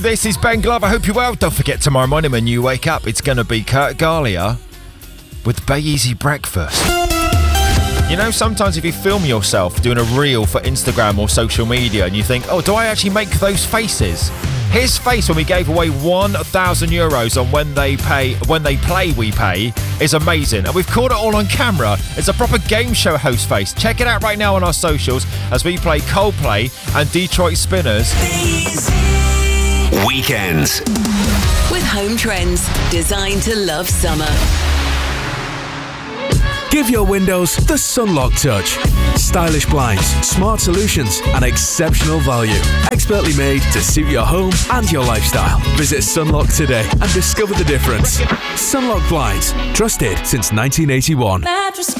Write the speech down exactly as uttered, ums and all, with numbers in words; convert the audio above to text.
This is Ben Glove. I hope you're well. Don't forget tomorrow morning when you wake up, it's going to be Kurt Galia with Bay Easy Breakfast. You know, sometimes if you film yourself doing a reel for Instagram or social media and you think, oh, do I actually make those faces? His face when we gave away one thousand euros on When They Pay, When They Play We Pay is amazing. And we've caught it all on camera. It's a proper game show host face. Check it out right now on our socials as we play Coldplay and Detroit Spinners. Weekends with Home Trends, designed to love summer. Give your windows the Sunlock touch. Stylish blinds, smart solutions, and exceptional value. Expertly made to suit your home and your lifestyle. Visit Sunlock today and discover the difference. Sunlock Blinds, trusted since nineteen eighty-one. Mattress